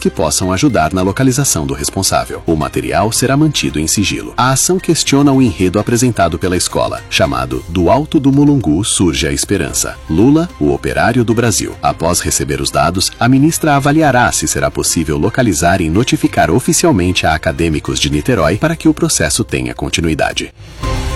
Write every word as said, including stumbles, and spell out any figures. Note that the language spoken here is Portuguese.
que possam ajudar na localização do responsável. O material será mantido em sigilo. A ação questiona o enredo apresentado pela escola, chamado Do Alto do Mulungu Surge a Esperança. Lula, o operário do Brasil. Após receber os dados, a ministra avaliará se será possível localizar e notificar oficialmente a acadêmicos de Niterói para que o processo tenha continuidade.